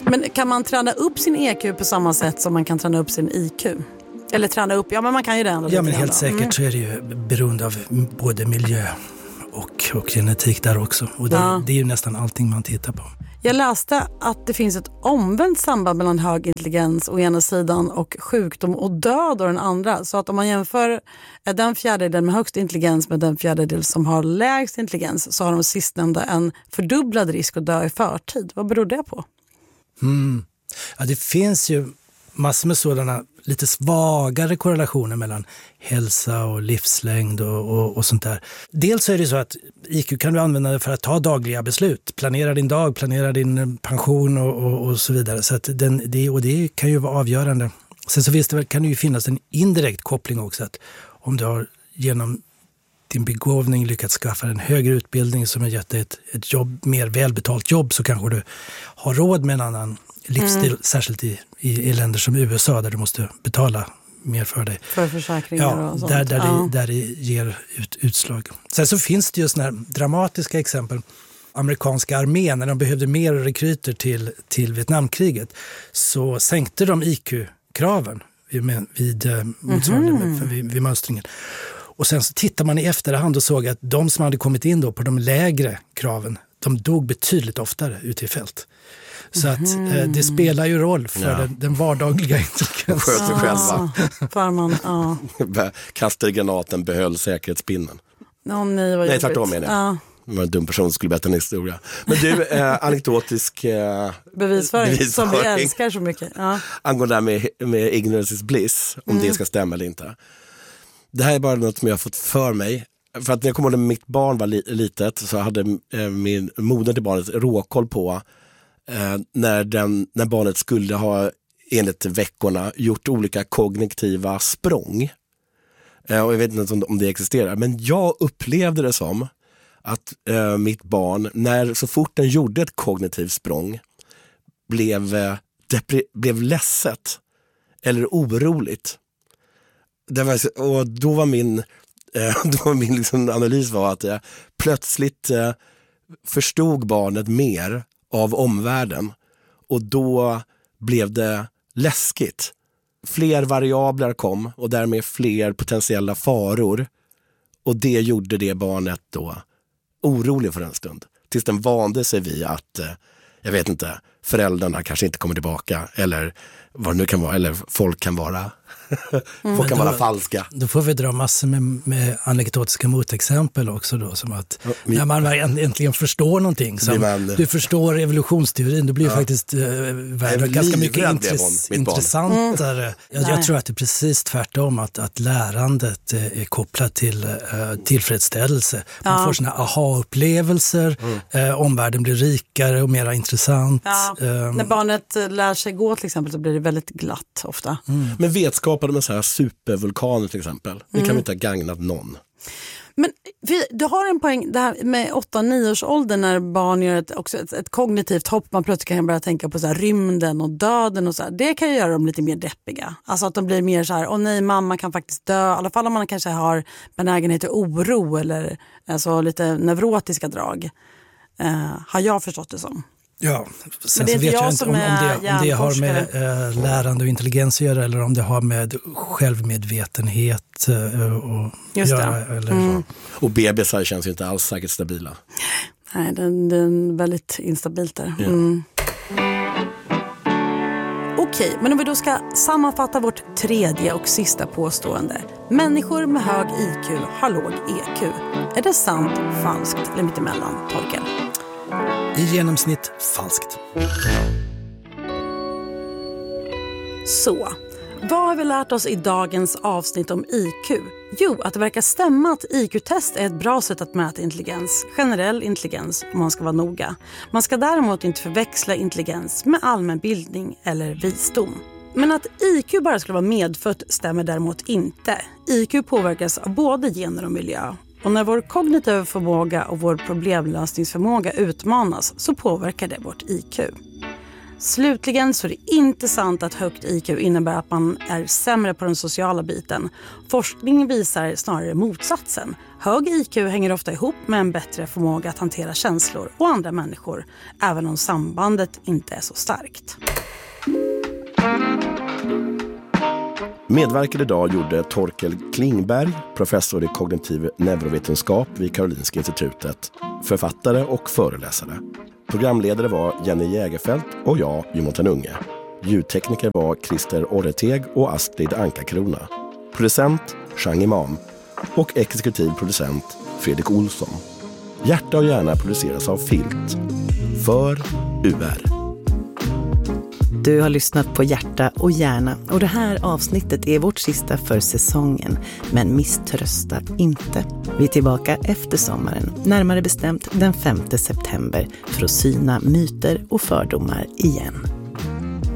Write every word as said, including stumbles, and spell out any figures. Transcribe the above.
Men kan man träna upp sin E Q på samma sätt som man kan träna upp sin I Q? Eller träna upp, ja men man kan ju det ändå. Ja men helt ändå. säkert mm. så är det ju beroende av både miljö och, och genetik där också. Och det, ja. det är ju nästan allting man tittar på. Jag läste att det finns ett omvänt samband mellan hög intelligens å ena sidan och sjukdom och död å den andra. Så att om man jämför den fjärdedel med högst intelligens med den fjärdedel som har lägst intelligens så har de sistnämnda en fördubblad risk att dö i förtid. Vad beror det på? Mm. Ja, det finns ju massor med sådana lite svagare korrelationer mellan hälsa och livslängd och, och, och sånt där. Dels så är det så att I Q kan du använda för att ta dagliga beslut. Planera din dag, planera din pension och, och, och så vidare. Så att den, det, och det kan ju vara avgörande. Sen så visst, det kan det ju finnas en indirekt koppling också. Att om du har genom din begåvning lyckats skaffa en högre utbildning som har gett dig ett, ett jobb, mer välbetalt jobb, så kanske du har råd med en annan livsstil, mm. särskilt i, i, i länder som U S A där du måste betala mer för dig. För försäkringar ja, och sånt. Där, där, ja. det, där det ger ut, utslag. Sen så finns det ju såna här dramatiska exempel. Amerikanska armén, när de behövde mer rekryter till, till Vietnamkriget, så sänkte de I Q-kraven vid, vid, motsvarande, mm-hmm. vid, vid mönstringen. Och sen så tittar man i efterhand och såg att de som hade kommit in då på de lägre kraven, de dog betydligt oftare ute i fält. Så att eh, det spelar ju roll för ja. den, den vardagliga intelligensen. Sköt sig själva. Farman, ja. Kastade granaten, behöll säkerhetspinnen. Oh, nej, vad nej, tvärtom menar jag. Ja. Det var en dum person som skulle berätta en historia. Men du, eh, anekdotisk eh, bevisföring, bevisföring som vi älskar så mycket. Ja. Angående det här med, med ignorance is bliss, om mm. det ska stämma eller inte. Det här är bara något som jag har fått för mig. För att när jag kom ihåg när mitt barn var li- litet så hade eh, min moder till barnet råkoll på eh, när, den, när barnet skulle ha enligt veckorna gjort olika kognitiva språng. Eh, och jag vet inte om, om det existerar. Men jag upplevde det som att eh, mitt barn, när så fort den gjorde ett kognitivt språng, blev, eh, depre- blev ledset eller oroligt. Det var, och då var min, eh, då var min liksom analys var att jag plötsligt eh, förstod barnet mer av omvärlden. Och då blev det läskigt. Fler variabler kom och därmed fler potentiella faror. Och det gjorde det barnet då orolig för en stund. Tills den vande sig vid att, eh, jag vet inte, föräldrarna kanske inte kommer tillbaka. Eller vad det nu kan vara, eller folk kan vara mm. folk kan då, vara falska. Då får vi dra massor med, med anekdotiska motexempel också då, som att ja, men, när man äntligen förstår någonting, som man, du förstår evolutionsteorin, då blir ja. faktiskt eh, världen ganska mycket intress- intressantare. Mm. Jag, jag tror att det är precis tvärtom, att, att lärandet är kopplat till eh, tillfredsställelse. Man ja. får såna aha-upplevelser, mm. eh, omvärlden blir rikare och mer intressant. Ja. Eh, när barnet lär sig gå till exempel så blir det väldigt glatt ofta. Mm. Men vetskapen med så här supervulkaner till exempel, det kan mm. vi inte ha gagnat någon. Men vi, du har en poäng det här med åtta nio års ålder när barn gör ett, också ett, ett kognitivt hopp. Man plötsligt kan börja tänka på så här, rymden och döden och så här. Det kan ju göra dem lite mer deppiga. Alltså att de blir mer så här, åh nej, mamma kan faktiskt dö. I alla fall om man kanske har benägenhet till oro eller alltså, lite neurotiska drag. Uh, har jag förstått det som. Ja, sen så vet jag inte om, om, det, om det har med äh, lärande och intelligens att göra eller om det har med självmedvetenhet äh, och Just göra. Det. Eller mm. Och bebisar känns ju inte alls säkert stabila. Nej, den, den är väldigt instabilt där. Ja. Mm. Okej, men om vi då ska sammanfatta vårt tredje och sista påstående. Människor med hög I Q har låg E Q. Är det sant, falskt eller mittemellan, Torkel? I genomsnitt falskt. Så, vad har vi lärt oss i dagens avsnitt om I Q? Jo, att det verkar stämma att I Q-test är ett bra sätt att mäta intelligens. Generell intelligens, om man ska vara noga. Man ska däremot inte förväxla intelligens med allmän bildning eller visdom. Men att I Q bara skulle vara medfött stämmer däremot inte. I Q påverkas av både gener och miljö. Och när vår kognitiva förmåga och vår problemlösningsförmåga utmanas så påverkar det vårt I Q. Slutligen så är det inte sant att högt I Q innebär att man är sämre på den sociala biten. Forskning visar snarare motsatsen. Hög I Q hänger ofta ihop med en bättre förmåga att hantera känslor och andra människor, även om sambandet inte är så starkt. Medverkade idag gjorde Torkel Klingberg, professor i kognitiv neurovetenskap vid Karolinska institutet, författare och föreläsare. Programledare var Jenny Jägerfelt och jag, Jonathan Unge. Ljudtekniker var Christer Orreteg och Astrid Anka-Krona. Producent Chang Imam och exekutiv producent Fredrik Olsson. Hjärta och hjärna produceras av Filt för U R. Du har lyssnat på Hjärta och hjärna och det här avsnittet är vårt sista för säsongen. Men misströsta inte. Vi är tillbaka efter sommaren, närmare bestämt den femte september, för att syna myter och fördomar igen.